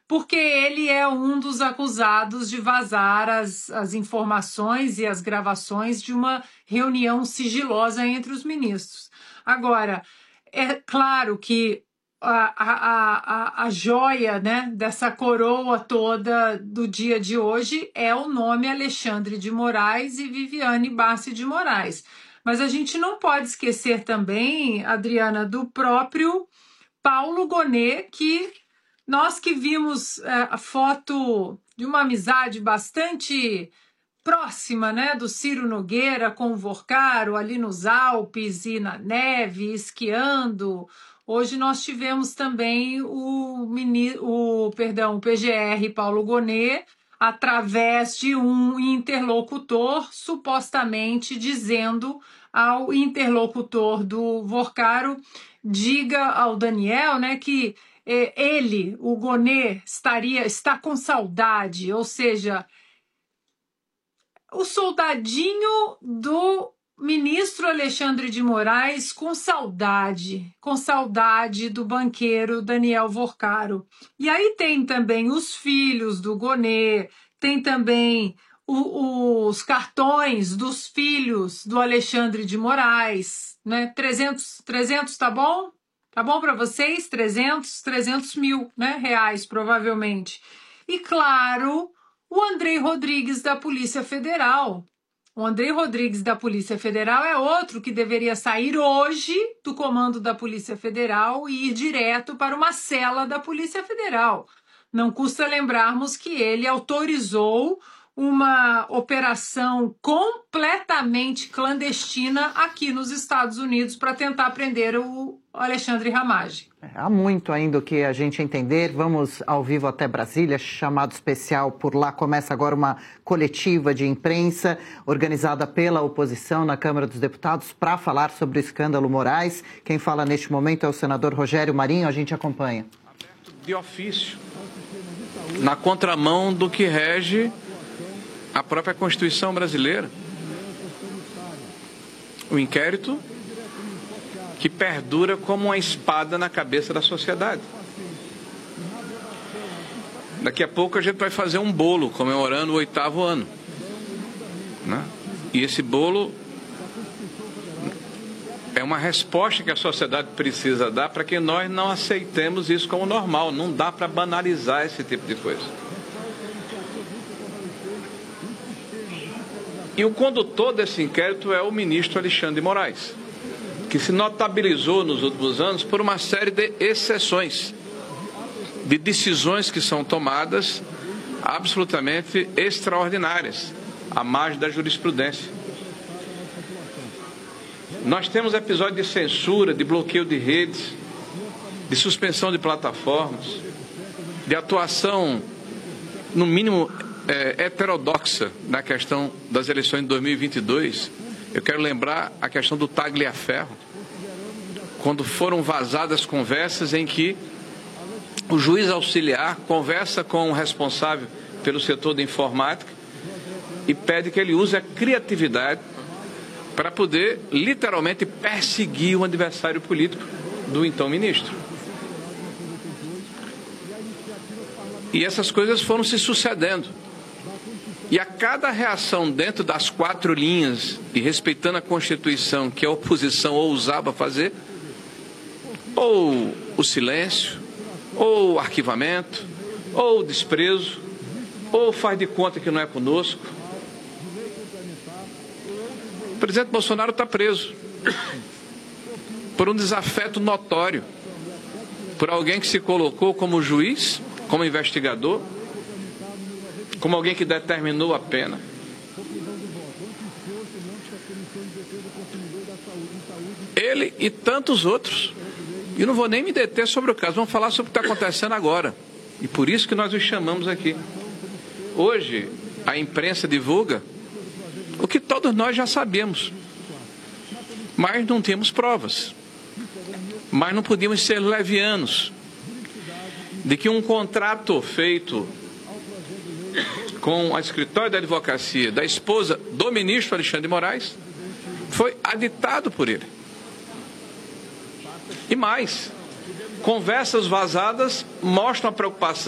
porque ele é um dos acusados de vazar as informações e as gravações de uma reunião sigilosa entre os ministros. Agora, é claro que a joia, né, dessa coroa toda do dia de hoje é o nome Alexandre de Moraes e Viviane Bassi de Moraes. Mas a gente não pode esquecer também, Adriana, do próprio Paulo Gonet, que nós que vimos a foto de uma amizade bastante próxima, né, do Ciro Nogueira com o Vorcaro ali nos Alpes e na neve, esquiando. Hoje nós tivemos também o PGR Paulo Gonet, através de um interlocutor, supostamente dizendo ao interlocutor do Vorcaro, diga ao Daniel, né, que ele, o Gonet, está com saudade, ou seja, o soldadinho do ministro Alexandre de Moraes com saudade do banqueiro Daniel Vorcaro. E aí tem também os filhos do Gonet, tem também os cartões dos filhos do Alexandre de Moraes, né? 300 tá bom? Tá bom para vocês? 300 mil, né, reais, provavelmente. E claro, o Andrei Rodrigues da Polícia Federal. O Andrei Rodrigues da Polícia Federal é outro que deveria sair hoje do comando da Polícia Federal e ir direto para uma cela da Polícia Federal. Não custa lembrarmos que ele autorizou uma operação completamente clandestina aqui nos Estados Unidos para tentar prender o Alexandre Ramagem. Há muito ainda o que a gente entender. Vamos ao vivo até Brasília, chamado especial por lá. Começa agora uma coletiva de imprensa organizada pela oposição na Câmara dos Deputados para falar sobre o escândalo Moraes. Quem fala neste momento é o senador Rogério Marinho. A gente acompanha. De ofício, na contramão do que rege a própria Constituição brasileira. O inquérito que perdura como uma espada na cabeça da sociedade. Daqui a pouco a gente vai fazer um bolo comemorando o 8º ano, né? E esse bolo é uma resposta que a sociedade precisa dar para que nós não aceitemos isso como normal. Não dá para banalizar esse tipo de coisa. E o condutor desse inquérito é o ministro Alexandre de Moraes, que se notabilizou nos últimos anos por uma série de exceções, de decisões que são tomadas absolutamente extraordinárias, à margem da jurisprudência. Nós temos episódios de censura, de bloqueio de redes, de suspensão de plataformas, de atuação, no mínimo, heterodoxa na questão das eleições de 2022. Eu quero lembrar a questão do Tagliaferro, quando foram vazadas conversas em que o juiz auxiliar conversa com o responsável pelo setor da informática e pede que ele use a criatividade para poder, literalmente, perseguir o adversário político do então ministro. E essas coisas foram se sucedendo. E a cada reação dentro das 4 linhas e respeitando a Constituição que a oposição ousava fazer, ou o silêncio, ou o arquivamento, ou o desprezo, ou faz de conta que não é conosco. O presidente Bolsonaro está preso por um desafeto notório, por alguém que se colocou como juiz, como investigador, como alguém que determinou a pena. Ele e tantos outros. E não vou nem me deter sobre o caso, vamos falar sobre o que está acontecendo agora. E por isso que nós os chamamos aqui. Hoje, a imprensa divulga o que todos nós já sabemos. Mas não temos provas. Mas não podíamos ser levianos de que um contrato feito com a escritório da advocacia da esposa do ministro Alexandre de Moraes foi aditado por ele. E mais, conversas vazadas mostram a preocupação